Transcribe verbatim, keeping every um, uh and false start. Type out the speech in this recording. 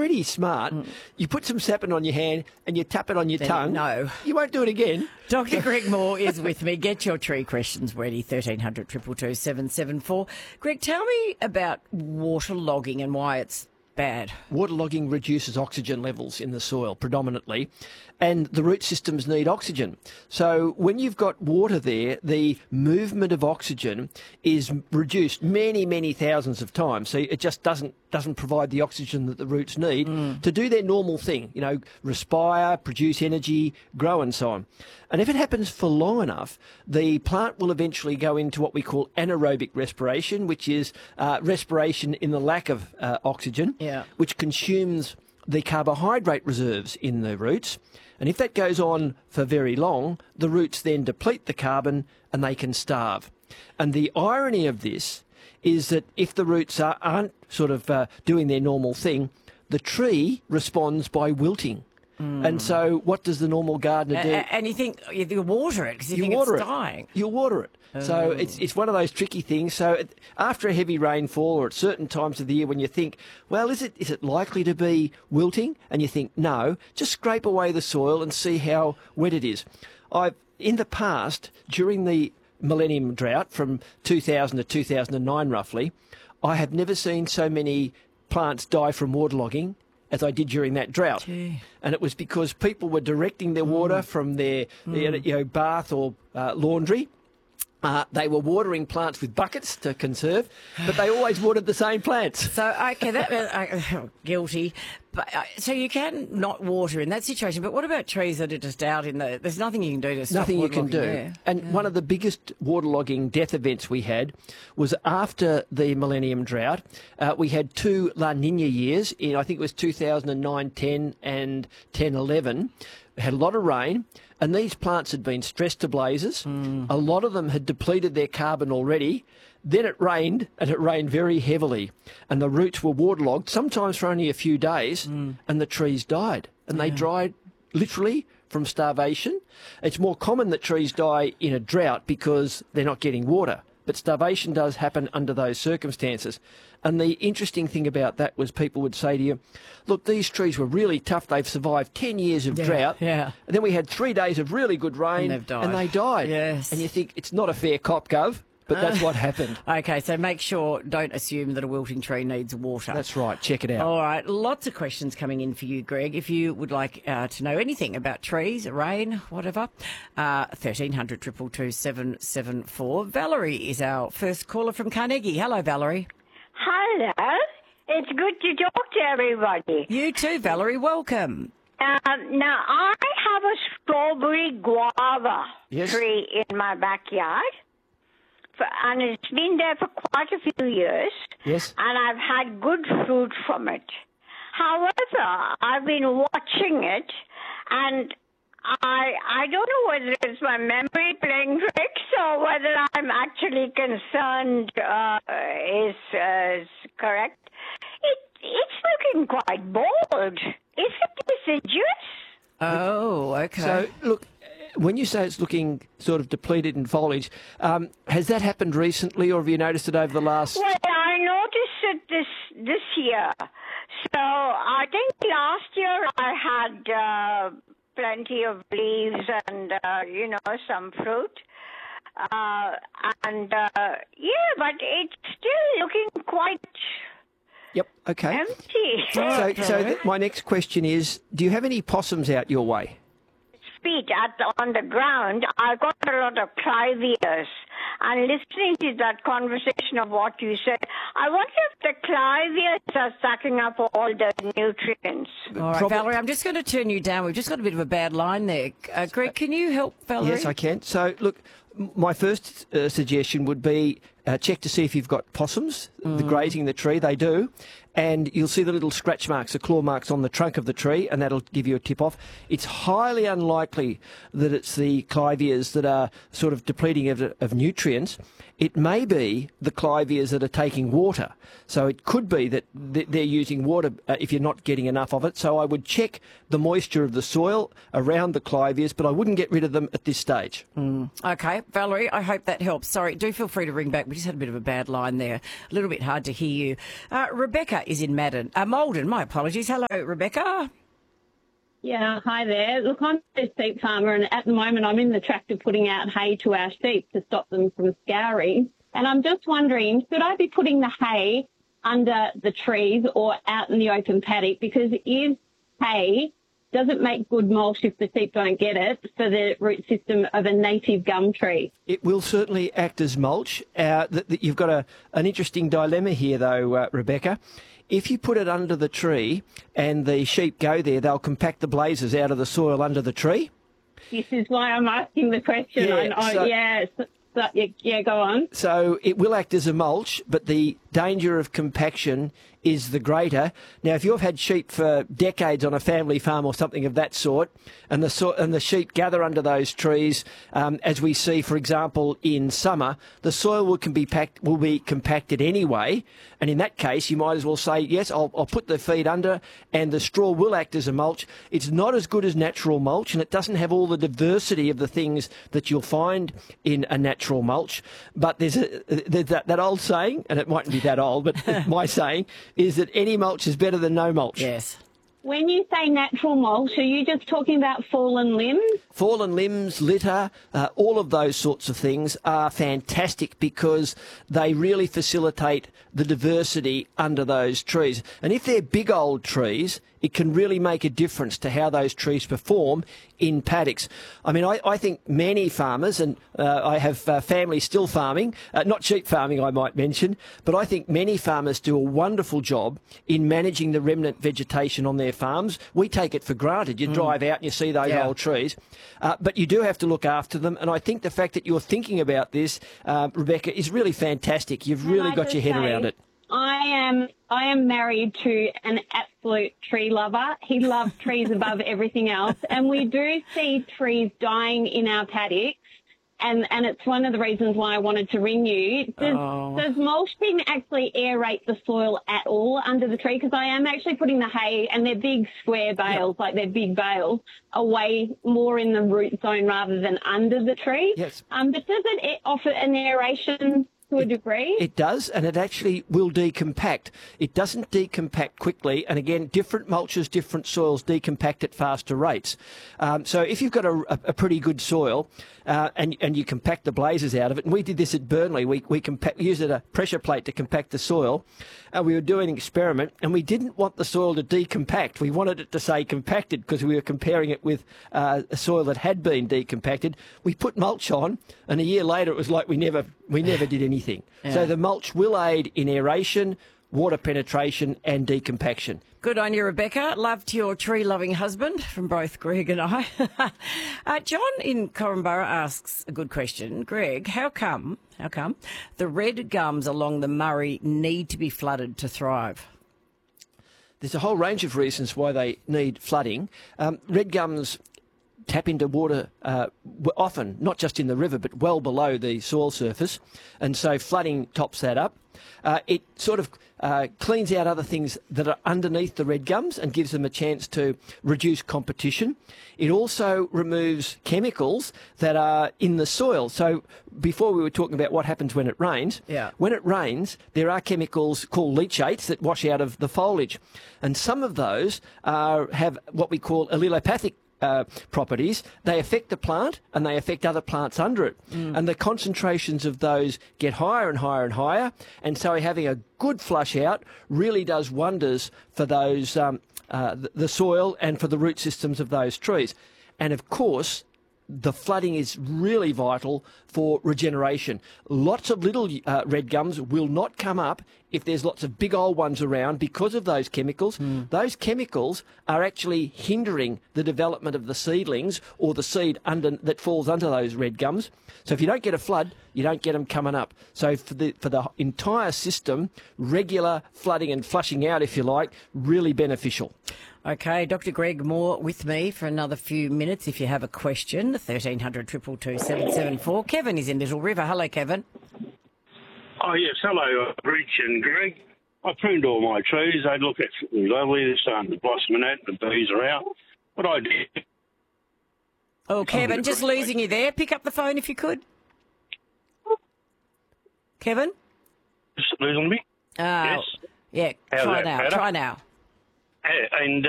pretty smart. Mm. You put some sappin on your hand and you tap it on your then tongue. No. You won't do it again. Doctor Greg Moore is with me. Get your tree questions ready, thirteen hundred, two two two, seven seven four. Greg, tell me about waterlogging and why it's bad. Waterlogging reduces oxygen levels in the soil predominantly, and the root systems need oxygen. So when you've got water there, the movement of oxygen is reduced many, many thousands of times. So it just doesn't doesn't provide the oxygen that the roots need mm. to do their normal thing, you know, respire, produce energy, grow and so on. And if it happens for long enough, the plant will eventually go into what we call anaerobic respiration, which is uh, respiration in the lack of uh, oxygen, yeah. which consumes the carbohydrate reserves in the roots. And if that goes on for very long, the roots then deplete the carbon and they can starve. And the irony of this is that if the roots are, aren't sort of uh, doing their normal thing, the tree responds by wilting. Mm. And so what does the normal gardener do? Uh, and you think you water it because you, you think water it's it. dying. You water it. Oh. So it's it's one of those tricky things. So it, after a heavy rainfall or at certain times of the year when you think, well, is it is it likely to be wilting? And you think, no, just scrape away the soil and see how wet it is. I've in the past, during the millennium drought from two thousand to two thousand nine roughly, I have never seen so many plants die from waterlogging as I did during that drought. Gee. And it was because people were directing their water mm. from their, mm. their you know, bath or uh, laundry. Uh, they were watering plants with buckets to conserve, but they always watered the same plants. So, okay, that uh, guilty. But, uh, so you can not water in that situation, but what about trees that are just out in the... There's nothing you can do to stop Nothing you can do. There. And yeah. one of the biggest waterlogging death events we had was after the millennium drought. Uh, we had two La Nina years in, I think it was two thousand nine ten and ten eleven. We had a lot of rain, and these plants had been stressed to blazes. Mm. A lot of them had depleted their carbon already. Then it rained, and it rained very heavily, and the roots were waterlogged, sometimes for only a few days, mm. and the trees died. And yeah. they died literally from starvation. It's more common that trees die in a drought because they're not getting water, but starvation does happen under those circumstances. And the interesting thing about that was people would say to you, look, these trees were really tough. They've survived ten years of yeah, drought. Yeah. And then we had three days of really good rain, and, died. and they died. Yes. And you think, it's not a fair cop, Gov, but that's what happened. Okay, so make sure, don't assume that a wilting tree needs water. That's right. Check it out. All right. Lots of questions coming in for you, Greg. If you would like uh, to know anything about trees, rain, whatever, uh, thirteen hundred, two two two, seven seven four. Valerie is our first caller from Carnegie. Hello, Valerie. Hello. It's good to talk to everybody. You too, Valerie. Welcome. Um, now, I have a strawberry guava yes. tree in my backyard. For, and it's been there for quite a few years. Yes. And I've had good fruit from it. However, I've been watching it, and I I don't know whether it's my memory playing tricks or whether I'm actually concerned uh, is, uh, is correct. It It's looking quite bold. Is it deciduous? Oh, okay. So, look, when you say it's looking sort of depleted in foliage, um, has that happened recently, or have you noticed it over the last... Well, I noticed it this this year. So I think last year I had uh, plenty of leaves and, uh, you know, some fruit. Uh, and, uh, yeah, but it's still looking quite... Yep, okay. empty. So, so th- my next question is, do you have any possums out your way? Feet at the, on the ground, I got a lot of clivias. And listening to that conversation of what you said, I wonder if the clivias are sucking up all the nutrients. All right, Prob- Valerie, I'm just going to turn you down. We've just got a bit of a bad line there. Uh, Greg, can you help Valerie? Yes, I can. So, look, my first uh, suggestion would be uh, check to see if you've got possums, mm. the grazing the tree. They do. And you'll see the little scratch marks, the claw marks on the trunk of the tree, and that'll give you a tip off. It's highly unlikely that it's the clivias that are sort of depleting of, of nutrients. It may be the clivias that are taking water. So it could be that they're using water uh, if you're not getting enough of it. So I would check the moisture of the soil around the clivias, but I wouldn't get rid of them at this stage. Mm. Okay, Okay, Valerie, I hope that helps. Sorry, do feel free to ring back. We just had a bit of a bad line there. A little bit hard to hear you. Uh, Rebecca is in Madden. Uh, Malden, my apologies. Hello, Rebecca. Yeah, hi there. Look, I'm a sheep farmer, and at the moment I'm in the tractor putting out hay to our sheep to stop them from scouring. And I'm just wondering, should I be putting the hay under the trees or out in the open paddock? Because is hay doesn't make good mulch if the sheep don't get it for the root system of a native gum tree. It will certainly act as mulch. Uh, th- th- you've got a, an interesting dilemma here, though, uh, Rebecca. If you put it under the tree and the sheep go there, they'll compact the blazes out of the soil under the tree. This is why I'm asking the question. Yeah, I, so- I, yeah, so, so, yeah, yeah, go on. So it will act as a mulch, but the danger of compaction is the greater. Now, if you've had sheep for decades on a family farm or something of that sort, and the so- and the sheep gather under those trees, um, as we see, for example, in summer, the soil will, can be packed, will be compacted anyway. And in that case, you might as well say, yes, I'll, I'll put the feed under, and the straw will act as a mulch. It's not as good as natural mulch, and it doesn't have all the diversity of the things that you'll find in a natural mulch. But there's, a, there's that, that old saying, and it mightn't be that old, but my saying is that any mulch is better than no mulch. Yes. When you say natural mulch, are you just talking about fallen limbs? Fallen limbs, litter, uh, all of those sorts of things are fantastic because they really facilitate the diversity under those trees. And if they're big old trees, it can really make a difference to how those trees perform in paddocks. I mean, I, I think many farmers, and uh, I have uh, family still farming, uh, not sheep farming I might mention, but I think many farmers do a wonderful job in managing the remnant vegetation on their farms. We take it for granted. You mm. drive out and you see those yeah. old trees, uh, but you do have to look after them. And I think the fact that you're thinking about this, uh, Rebecca, is really fantastic. You've Can really I got your just head say, around it. I am I am married to an absolute tree lover. He loves trees above everything else, and we do see trees dying in our paddocks, and, and it's one of the reasons why I wanted to ring you. Does, oh. does mulching actually aerate the soil at all under the tree? Because I am actually putting the hay, and they're big square bales, yeah. like they're big bales, away more in the root zone rather than under the tree. Yes. Um, but does it offer an aeration to a degree? It does, and it actually will decompact. It doesn't decompact quickly, and again, different mulches, different soils decompact at faster rates. Um, so if you've got a, a pretty good soil uh, and, and you compact the blazes out of it, and we did this at Burnley, we, we compact, used a pressure plate to compact the soil, and we were doing an experiment, and we didn't want the soil to decompact. We wanted it to say compacted because we were comparing it with uh, a soil that had been decompacted. We put mulch on, and a year later it was like we never we never did anything. Yeah. So the mulch will aid in aeration, water penetration and decompaction. Good on you, Rebecca. Loved your tree-loving husband from both Greg and I. uh, John in Corumburra asks a good question. Greg, how come, how come the red gums along the Murray need to be flooded to thrive? There's a whole range of reasons why they need flooding. Um, red gums tap into water uh, often, not just in the river, but well below the soil surface. And so flooding tops that up. Uh, it sort of uh, cleans out other things that are underneath the red gums and gives them a chance to reduce competition. It also removes chemicals that are in the soil. So before we were talking about what happens when it rains. Yeah. When it rains, there are chemicals called leachates that wash out of the foliage. And some of those are, have what we call allelopathic Uh, properties. They affect the plant and they affect other plants under it. Mm. And the concentrations of those get higher and higher and higher. And so having a good flush out really does wonders for those um, uh, the soil and for the root systems of those trees. And of course, the flooding is really vital for regeneration. Lots of little uh, red gums will not come up if there's lots of big old ones around because of those chemicals. Mm. Those chemicals are actually hindering the development of the seedlings or the seed under that falls under those red gums. So if you don't get a flood, you don't get them coming up. So for the for the entire system, regular flooding and flushing out, if you like, really beneficial. Okay, Doctor Greg Moore with me for another few minutes if you have a question. thirteen hundred, two two two, seven seven four. Kevin is in Little River. Hello, Kevin. Oh, yes. Hello, Rich and Greg. I pruned all my trees. They look absolutely lovely. They're starting to blossom and that. The bees are out. What I did... Oh, Kevin, just losing you there. Pick up the phone if you could. Kevin? Losing me? Uh, Yes. Yeah, How's try that now. better? Try now. Uh, And uh,